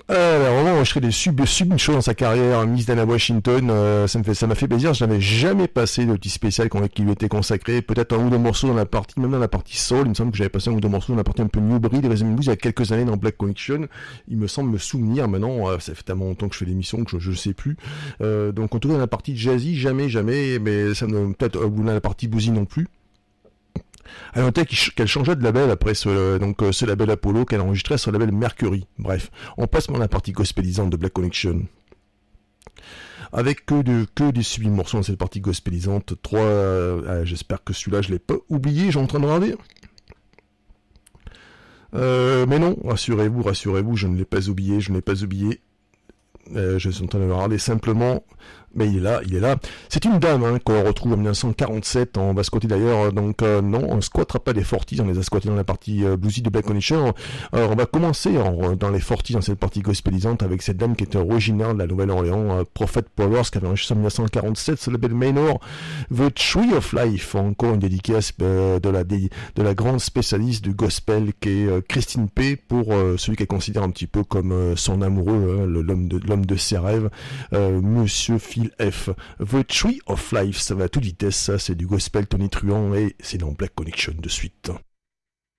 Vraiment, je serais des sublimes choses dans sa carrière. Miss Dana Washington, ça m'a fait plaisir. Je n'avais jamais passé de petit spécial qui lui était consacré. Peut-être un ou deux morceaux dans la partie, même dans la partie soul. Il me semble que j'avais passé un ou deux morceaux dans la partie un peu New Breed, Rhythm and Blues, il y a quelques années dans Black Connection. Il me semble me souvenir. Maintenant, ça fait tellement longtemps que je fais l'émission que je sais plus. Donc, en tout cas, dans la partie jazzy, jamais, mais ça me, peut-être, ou dans la partie bluesy non plus. Elle notait qu'elle changeait de label après ce label Apollo qu'elle enregistrait sur le label Mercury. Bref, on passe maintenant à la partie gospelisante de Black Connection. Avec que des sublimes morceaux dans cette partie gospelisante. J'espère que celui-là je l'ai pas oublié, j'ai en train de regarder. Mais non, rassurez-vous, je ne l'ai pas oublié. Je suis en train de le regarder simplement, mais il est là. C'est une dame qu'on retrouve en 1947, on va squatter d'ailleurs, non, on ne squattera pas les 40s, on les a squattés dans la partie bluesy de Black Connection. Alors, on va commencer dans les 40s, dans cette partie gospelisante, avec cette dame qui était originaire de la Nouvelle-Orléans, Prophet Powers, qui avait enregistré en 1947 sur le label Manor, The Tree of Life, encore une dédicace de la grande spécialiste du gospel qui est Christine P, pour celui qu'elle considère un petit peu comme son amoureux, l'homme de ses rêves, Monsieur Phil F. The Tree of Life, ça va à toute vitesse, ça c'est du gospel tonitruant et c'est dans Black Connection de suite.